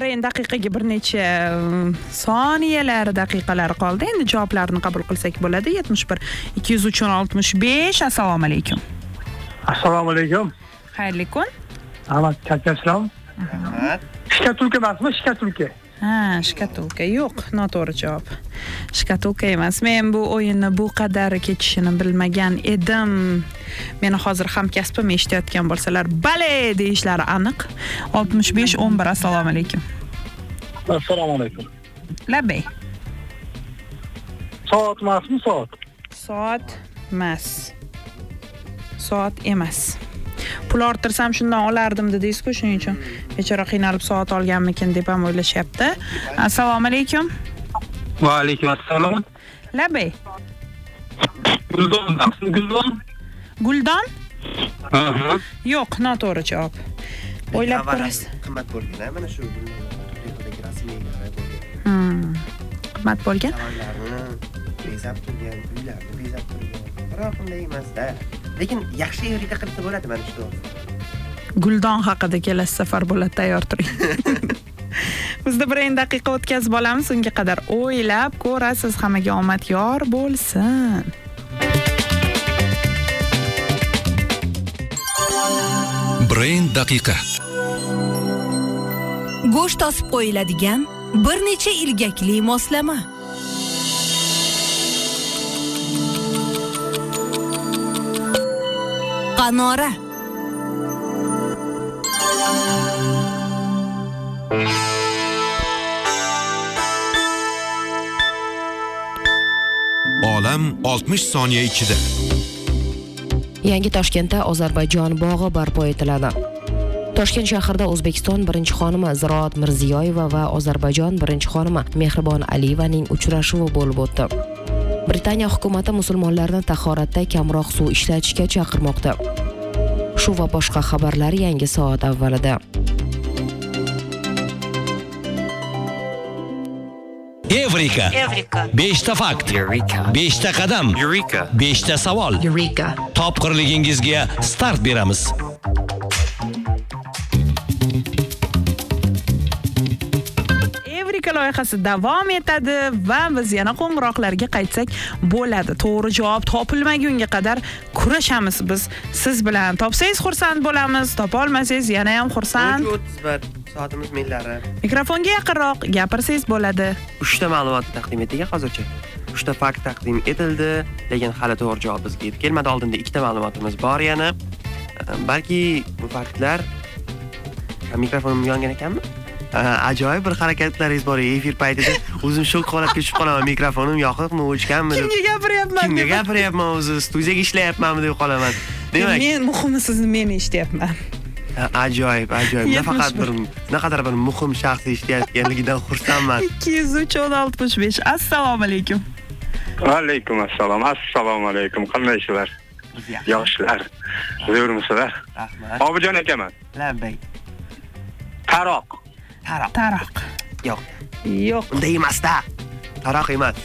endi daqiqaga bir necha soniyalar, daqiqalar qoldi. Endi javoblarni qabul qilsak bo'ladi. 71 203 65. Assalomu alaykum. Assalomu alaykum. Xayrli kun. Ahmad Kattaslom. Shkatulka emasmi? Shkatulka. Ha, shkatulka. Yo'q, noto'g'ri javob. Shkatulka emas. Men bu o'yinni bu qadar kechishini bilmagan edim. Meni hozir hamkasbim eshitayotgan bo'lsalar, "Bale" deyishlari aniq. 65 11. Assalomu alaykum. Assalomu alaykum. Labbay. Soat emasmi, soat? Soat emas. Soat emas. Pul orttirsam shundan olardim dedingiz-ku, shuning uchun bechora qiynalib soat olganmikin deb ham o'ylashyapti. Assalomu alaykum. Va alaykum assalom. Labbay. Guldon. Guldon? Aha. Yo'q, noto'g'ri javob. O'ylab ko'rasiz. Qimmat bo'lgan, mana shu Turkiyadagi rasmiylari bo'lgan. Qimmat bo'lgan? Savollarni bezab turgan, uylarni bezab turgan. Biroq unday emas-da. Lekin yaxshi yerga qilsa bo'ladi mana shu. Guldon haqida kelasi safar bo'ladi, tayyor turing. Bizda bir daqiqa o'tkazib olamiz, unga qadar o'ylab ko'rasiz. Hammaga omad yor bo'lsin. Brain daqiqa. Go'sht osib qo'yiladigan bir necha ilgakli moslama. Qanora. Olam 60 soniya ichida. Yangi Toshkentda Ozarbayjon bog'i barpo etiladi. Toshkent shahrida O'zbekiston birinchi xonimi Ziroat Mirziyoyeva va Ozarbayjon birinchi xonimi Mehribon Aliyevaning uchrashuvi bo'lib o'tdi. Britaniya hukumati musulmonlarni tahoratda kamroq suv ishlatishga chaqirmoqda. Shu va boshqa xabarlar yangi soat avvalida. Evrika. 5 ta fakt. 5 ta qadam. 5 ta savol. Topqirligingizga start beramiz. Loyihasi davom etadi va biz yana qo'ng'iroqlarga qaytsak bo'ladi. To'g'ri javob topilmagunga qadar kurashamiz biz siz bilan. Topsangiz xursand bo'lamiz, topa olmasangiz yana ham xursand. 31 soatimiz millari. Mikrofonga yaqinroq gapirsangiz bo'ladi. 3 ta ma'lumotni taqdim etdik hozircha. 3 ta fakt taqdim etildi, lekin hali to'g'ri javob bizga yetib kelmadi. Oldinda 2 ta ma'lumotimiz bor yana. Balki bu faktlar mikrofonim yongan ekanmi? Ajoyib bir harakatlaringiz bor efir paytida. O'zim shok holatga tushib qolaman. Mikrofonim yoqibmi, o'chganmi? Kimga gapiryapman? Kimga gapiryapman o'zi? Studiyaga ishlayapmanmi deb qolaman. Demak, men muhimi sizni men eshityapman. Ajoyib. Nafaqat naqadar bir muhim shaxs eshitayotganligidan xursandman. 203 65. Assalomu alaykum. Va alaykum assalom. Assalomu alaykum. Qandaysizlar? Yoshlar. Zo'rmisizlar? Rahmat. Obijon akaman. Labbay. Taroq. Yo'q. Unday emas-da. Taroq emas.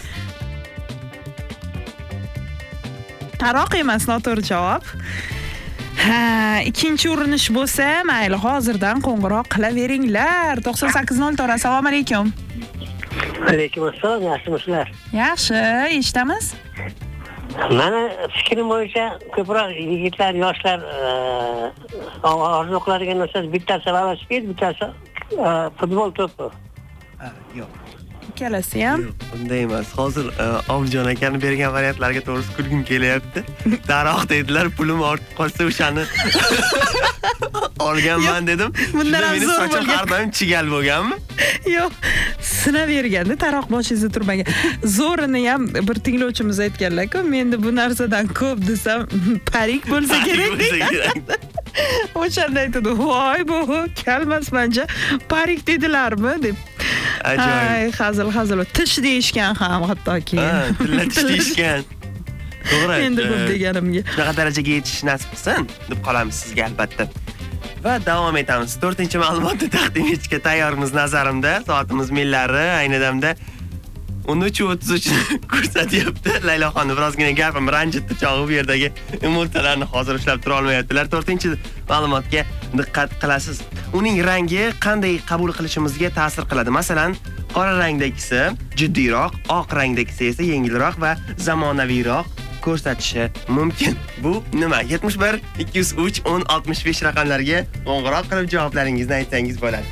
Taroq emas, noto'g'ri javob. Ikkinchi urinish bo'lsa, mayli, hozirdan qo'ng'iroq qilaveringlar. 9804. Assalomu alaykum. Alaykum assalom, yaxshimisizlar? Yaxshi, eshitamiz. Meni fikrim bo'yicha ko'proq yigitlar, yoshlar orzuqlariga nisbatan bittasi velosiped, bittasi futbol to'pi. Yo'q. Ikkalasi ham. Unday emas. Hozir Obidjon akani bergan variantlarga to'g'risi kulgim kelyapti. Daroq dedilar, pulim ortib qolsa o'shani olganman dedim. Bundan ham zo'r sochim har doim chigal bo'lganmi? Yo'q, sinaverganda taroq boshingizda turmagan. Zo'rini ham bir tinglovchimiz aytganlar-ku, menda bu narsadan ko'p desam, parik bo'lsa kerak. O'shanda aytdi, "Voy, bu kalmas banja, parik dedilarmi?" deb. Ajoyib. Hazil. Tish deyishgan ham hattoki. Tish deyishgan. To'g'ri. Endi ko'p deganimga. Shunaqa darajaga yetish nasib qilsin deb qolamiz sizga albatta. Va davom etamiz. 4-ma'lumotni taqdim etishga tayyormiz nazarimda. Soatimiz millari ayni damda 13:33 ko'rsatyapti. Layloxonni birozgina gapim ranjitdi chog'i bu yerdagi emulsiyalarni hozir ushlab tura olmayaptilar. 4-ma'lumotga diqqat qilasiz. Uning rangi qanday qabul qilishimizga ta'sir qiladi. Masalan, qora rangdagisi jiddiyroq, oq rangdagisi esa yengilroq va zamonaviyroq ko'rsatishi mumkin. Bu nima? 71 203 10 65 raqamlarga qo'ng'iroq qilib javoblaringizni aytsangiz bo'ladi.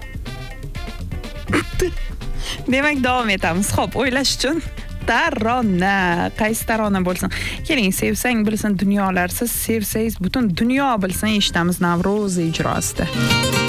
Demak, davom etamiz. Xo'p, o'ylash uchun tarona. Qaysi tarona bo'lsin? Keling, sevsang bilsin dunyolar, siz sevsangiz butun dunyo bilsin, eshitamiz Navro'z ijrosida.